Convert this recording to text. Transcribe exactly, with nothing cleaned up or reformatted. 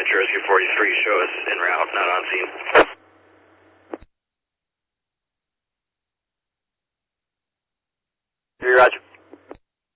Nitro Rescue forty-three, show us en route, not on scene. Roger.